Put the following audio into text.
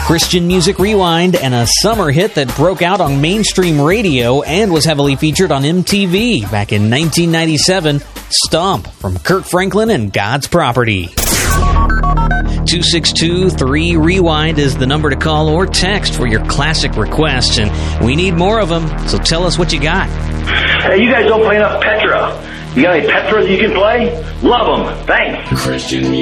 Christian Music Rewind, and a summer hit that broke out on mainstream radio and was heavily featured on MTV back in 1997, Stomp from Kirk Franklin and God's Property. 262-3-REWIND is the number to call or text for your classic requests, and we need more of them, so tell us what you got. Hey, you guys don't play enough Petra. You got any Petra that you can play? Love them. Thanks. Christian